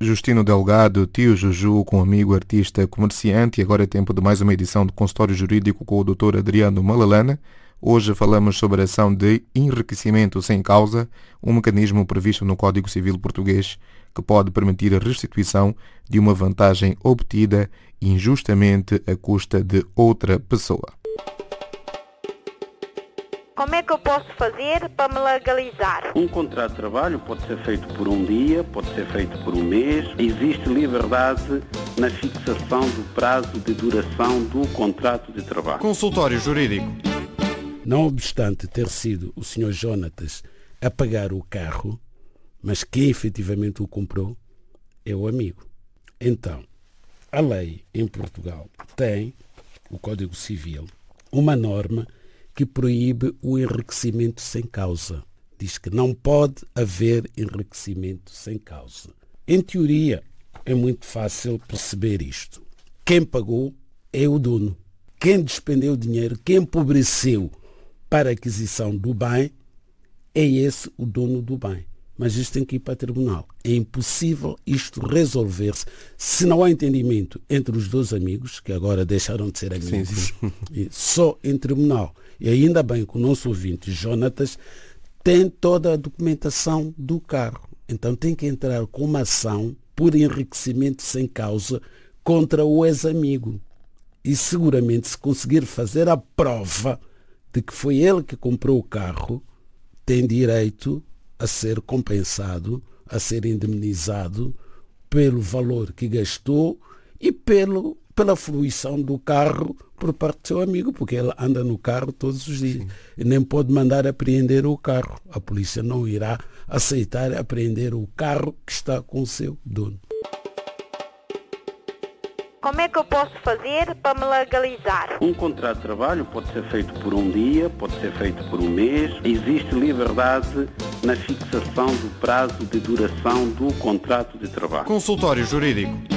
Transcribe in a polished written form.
Justino Delgado, tio Juju, com amigo artista comerciante, e agora é tempo de mais uma edição do Consultório Jurídico com o Dr. Adriano Malalana. Hoje falamos sobre a ação de enriquecimento sem causa, um mecanismo previsto no Código Civil Português que pode permitir a restituição de uma vantagem obtida injustamente à custa de outra pessoa. Como é que eu posso fazer para me legalizar? Um contrato de trabalho pode ser feito por um dia, pode ser feito por um mês. Existe liberdade na fixação do prazo de duração do contrato de trabalho. Consultório Jurídico. Não obstante ter sido o Sr. Jonatas a pagar o carro, mas quem efetivamente o comprou é o amigo. Então, a lei em Portugal tem, o Código Civil, uma norma que proíbe o enriquecimento sem causa. Diz que não pode haver enriquecimento sem causa. Em teoria, é muito fácil perceber isto. Quem pagou é o dono. Quem despendeu o dinheiro, quem empobreceu para a aquisição do bem, é esse o dono do bem. Mas isto tem que ir para o tribunal. É impossível isto resolver-se se não há entendimento entre os dois amigos, que agora deixaram de ser amigos, sim. Só em tribunal. E ainda bem que o nosso ouvinte, Jonatas, tem toda a documentação do carro. Então tem que entrar com uma ação por enriquecimento sem causa contra o ex-amigo. E seguramente, se conseguir fazer a prova de que foi ele que comprou o carro, tem direito a ser compensado, a ser indemnizado pelo valor que gastou e pela fruição do carro por parte do seu amigo, porque ele anda no carro todos os dias. Sim. E nem pode mandar apreender o carro. A polícia não irá aceitar apreender o carro que está com o seu dono. Como é que eu posso fazer para me legalizar? Um contrato de trabalho pode ser feito por um dia, pode ser feito por um mês. Existe liberdade na fixação do prazo de duração do contrato de trabalho. Consultório Jurídico.